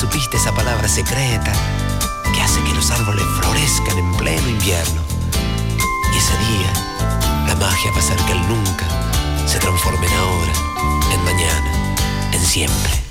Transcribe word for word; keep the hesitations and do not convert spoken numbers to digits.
supiste esa palabra secreta que hace que los árboles florezcan en pleno invierno. Y ese día, la magia va a hacer que el nunca se transforme en ahora, en mañana, en siempre.